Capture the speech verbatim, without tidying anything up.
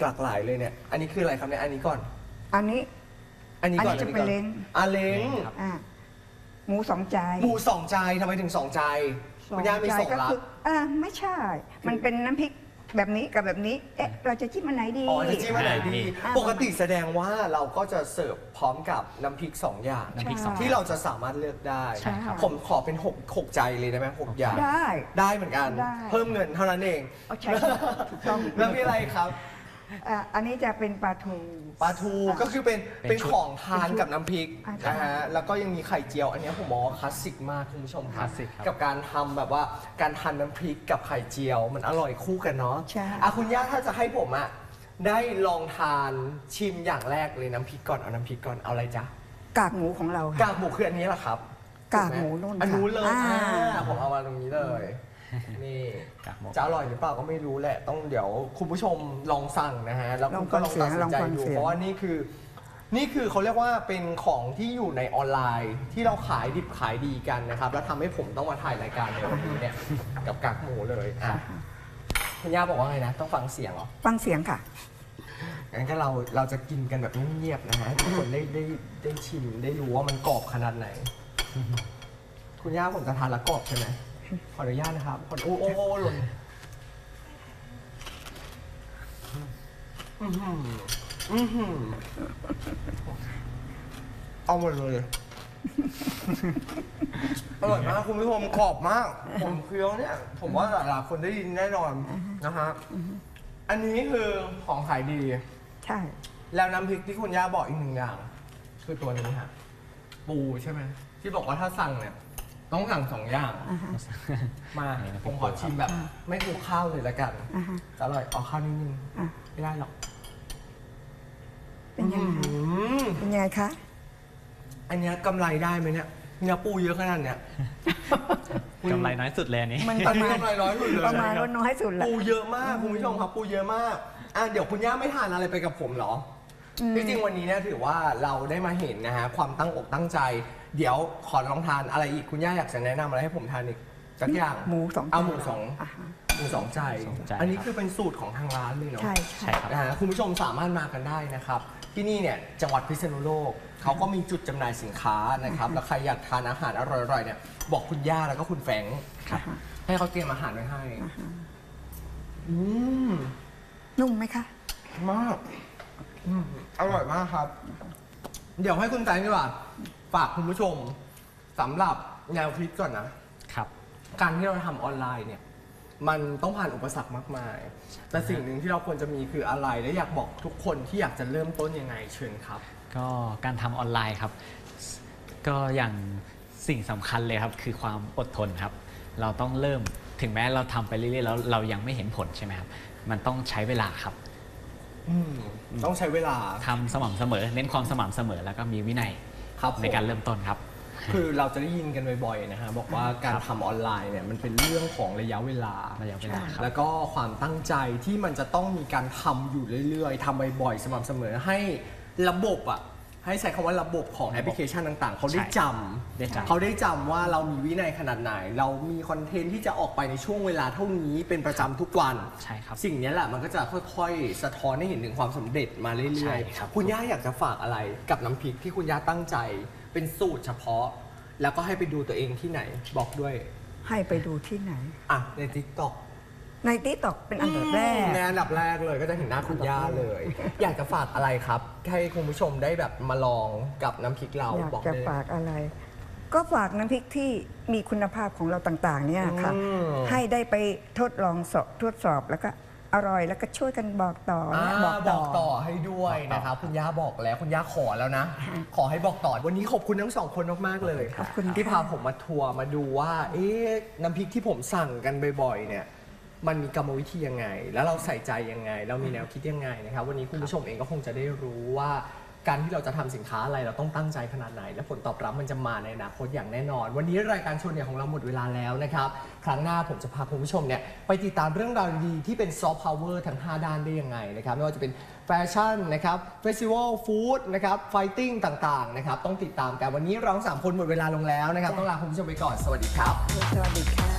หลากหลายเลยเนี่ยอันนี้คืออะไรครับเนี่ยอันนี้ก่อนอันนี้อันนี้ก่อนจะเป็นเล้งอ่ะเล้งอ่าหมูสองใจหมูสองใจทำไมถึงสองใจคุณย่ามีสองลับอ่าไม่ใช่มันเป็นน้ำพริกแบบนี้กับแบบนี้เอ๊ะเราจะจิ้มอันไหนดีอ๋อจะจิ้มอันไหนดีปกติแสดงว่าเราก็จะเสิร์ฟพร้อมกับน้ำพริกสองอย่างที่เราจะสามารถเลือกได้ผมขอเป็นหกหกใจเลยได้ไหมหกอย่างได้ได้เหมือนกันเพิ่มเงินเท่านั้นเองใช่ถูกต้องแล้วมีอะไรครับอันนี้จะเป็นปลาทูปลาทูก็คือเป็นเป็นของทานกับน้ำพริกนะฮะแล้วก็ยังมีไข่เจียวอันนี้ผมมองว่าคลาสสิกมากคุณผู้ชมครับกับการทำแบบว่าการทานน้ำพริกกับไข่เจียวมันอร่อยคู่กันเนาะใช่อ่ะคุณย่าถ้าจะให้ผมอ่ะได้ลองทานชิมอย่างแรกเลยน้ำพริกก่อนเอาน้ำพริกก่อนเอาอะไรจ๊ะกากหมูของเรากากหมูคืออันนี้แหละครับกากหมูนุ่นอันนู้นเลยผมเอามาตรงนี้เลยนี่จะอร่อยหรือเปล่าก็ไม่รู้แหละต้องเดี๋ยวคุณผู้ชมลองสั่งนะฮะแล้วคุณก็ลองตัดสินใจดูเพราะว่านี่คือนี่คือเขาเรียกว่าเป็นของที่อยู่ในออนไลน์ที่เราขายดิบขายดีกันนะครับแล้วทำให้ผมต้องมาถ่ายรายการในวันนี้เนี่ยกับกากหมูเลยอ่ะคุณย่าบอกว่าไงนะต้องฟังเสียงเหรอฟังเสียงค่ะงั้นก็เราเราจะกินกันแบบเงียบๆนะฮะทุกคนได้ได้ได้ชิมได้รู้ว่ามันกรอบขนาดไหนคุณย่าผมจะทานละกรอบใช่ไหมขออนุญาตนะครับขอโอ้โอ้โอ้หล่นอือหืออือหือเอาหมดเลยอร่อยมากคุณผู้ชมกรอบมากผมเคี้ยวเนี่ยผมว่าหลายๆคนได้ยินแน่นอนนะฮะอันนี้คือของขายดีใช่แล้วน้ำพริกที่คุณย่าบอกอีกหนึ่งอย่างคือตัวนี้ฮะปูใช่ไหมที่บอกว่าถ้าสั่งเนี่ยต้องสั่งสองอย่างมาผมขอชิมแบบไม่คลุกข้าวเลยละกันจะอร่อยเอาข้าวนิดนึงไม่ได้หรอกเป็นยังไงเป็นยังไงคะอันนี้กำไรได้ไหมเนี่ยเนื้อปูเยอะขนาดเนี้ยกำไรน้อยสุดเลยนี้มันประมาณกำไรน้อยสุดเลยประมาณว่าน้อยสุดละปูเยอะมากคุณผู้ชมครับปูเยอะมากอ่ะเดี๋ยวคุณย่าไม่ทานอะไรไปกับผมเหรอจริงๆวันนี้เนี่ยถือว่าเราได้มาเห็นนะฮะความตั้งอกตั้งใจเดี๋ยวขอลองทานอะไรอีกคุณย่าอยากจะแนะนำอะไรให้ผมทานอีกสักอย่างหมูสองเอาหมูสองหมูสองใจอันนี้คือเป็นสูตรของทางร้านเลยเนาะใช่ใช่ครับนะฮะคุณผู้ชมสามารถมากันได้นะครับที่นี่เนี่ยจังหวัดพิษณุโลกเขาก็มีจุดจำหน่ายสินค้านะครับแล้วใครอยากทานอาหารอร่อยๆเนี่ยบอกคุณย่าแล้วก็คุณแฟงให้เขาเตรียมอาหารไว้ให้อืมนุ่มไหมคะมากอร่อยมากครับเดี๋ยวให้คุณแฟงดีกว่าฝากคุณผู้ชมสำหรับแนวคิดก่อนนะครับการที่เราทำออนไลน์เนี่ยมันต้องผ่านอุปสรรคมากมายแต่สิ่งหนึ่งที่เราควรจะมีคืออะไรและอยากบอกทุกคนที่อยากจะเริ่มต้นยังไงเชิญครับก็การทำออนไลน์ครับก็อย่างสิ่งสำคัญเลยครับคือความอดทนครับเราต้องเริ่มถึงแม้เราทำไปเรื่อยๆแล้วเรายังไม่เห็นผลใช่ไหมครับมันต้องใช้เวลาครับต้องใช้เวลาทำสม่ำเสมอเน้นความสม่ำเสมอแล้วก็มีวินัยในการเริ่มต้นครับคือเราจะได้ยินกันบ่อยๆนะฮะบอกว่าการทำออนไลน์เนี่ยมันเป็นเรื่องของระยะเวลาระยะเวลาแล้วก็ความตั้งใจที่มันจะต้องมีการทำอยู่เรื่อยๆทำบ่อยๆสม่ำเสมอให้ระบบอ่ะให้ใช้คำว่าระบบของแอปพลิเคชันต่างๆเขาได้จำเขาได้จำว่าเรามีวินัยขนาดไหนเรามีคอนเทนต์ที่จะออกไปในช่วงเวลาเท่านี้เป็นประจำทุกวันใช่ครับสิ่งนี้แหละมันก็จะค่อยๆสะท้อนให้เห็นถึงความสำเร็จมาเรื่อยๆคุณย่าอยากจะฝากอะไรกับน้ำพริกที่คุณย่าตั้งใจเป็นสูตรเฉพาะแล้วก็ให้ไปดูตัวเองที่ไหนบอกด้วยให้ไปดูที่ไหนอ่ะใน ติ๊กต็อกใน ติ๊กต็อก เป็นอันดับแรกในอันดับแรกเลยก็จะเห็นหน้าคุณย่าเลยอยากจะฝากอะไรครับให้คุณผู้ชมได้แบบมาลองกับน้ำพริกเราอยากจะฝากอะไรก็ฝากน้ำพริกที่มีคุณภาพของเราต่างๆเนี่ยค่ะให้ได้ไปทดลองสอบทดสอบแล้วก็อร่อยแล้วก็ช่วยกันบอกต่อบอกต่อต่อให้ด้วยนะครับคุณย่าบอกแล้วคุณย่าขอแล้วนะขอให้บอกต่อวันนี้ขอบคุณทั้งสองคนมากๆเลยที่พาผมมาทัวร์มาดูว่าเอ๊ะน้ำพริกที่ผมสั่งกันบ่อยๆเนี่ยมันมีกรรมวิธียังไงแล้วเราใส่ใจยังไงเรามีแนวคิดยังไงนะครับวันนี้คุณผู้ชมเองก็คงจะได้รู้ว่าการที่เราจะทำสินค้าอะไรเราต้องตั้งใจขนาดไหนและผลตอบรับมันจะมาในอนาคตอย่างแน่นอนวันนี้รายการชวนเนี่ยของเราหมดเวลาแล้วนะครับครั้งหน้าผมจะพาคุณผู้ชมเนี่ยไปติดตามเรื่องราวดีที่เป็นซอฟต์พาวเวอร์ทั้งห้าด้านได้ยังไงนะครับไม่ว่าจะเป็นแฟชั่นนะครับเฟสติวัลฟู้ดนะครับไฟติ้งต่างๆนะครับต้องติดตามกันวันนี้เราสามคนหมดเวลาลงแล้วนะครับต้องลาคุณผู้ชมไปก่อนสวัสดีครับสวัสดีค่ะ